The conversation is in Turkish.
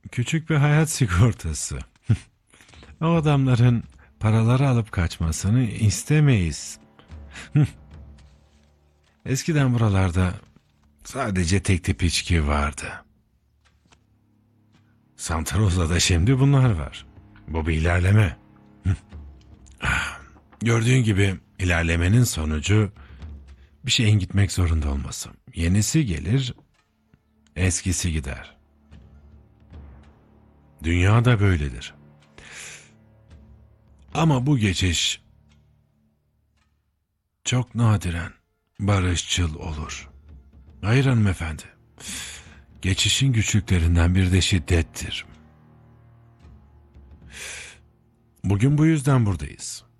Küçük bir hayat sigortası. O adamların paraları alıp kaçmasını istemeyiz. Eskiden buralarda sadece tek tip içki vardı. Santa Rosa'da şimdi bunlar var. Bu bir ilerleme. Gördüğün gibi ilerlemenin sonucu bir şeyin gitmek zorunda olması. Yenisi gelir, eskisi gider. Dünya da böyledir. Ama bu geçiş çok nadiren barışçıl olur. Hayır hanımefendi. Geçişin güçlüklerinden bir de şiddettir. Bugün bu yüzden buradayız.